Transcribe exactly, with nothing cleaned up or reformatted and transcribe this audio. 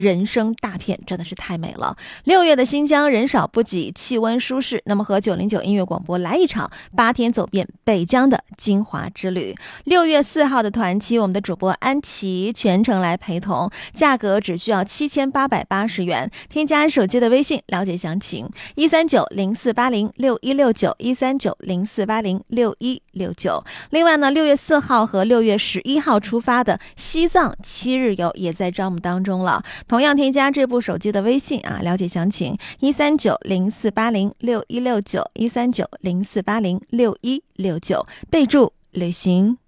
人生大片，真的是太美了。六月的新疆人少不挤，气温舒适，那么和九零九音乐广播来一场八天走遍北疆的精华之旅。六月四号的团期，我们的主播安琪全程来陪同，价格只需要七千八百八十元。添加手机的微信了解详情，一三九零四八零六一六九一三九零四八零六一六九。另外呢，六月四号和六月十一号出发的西藏七日游也在招募当中了。同样添加这部手机的微信啊，了解详情，一三九零四八零六一六九一三九零四八零六一六九，备注旅行。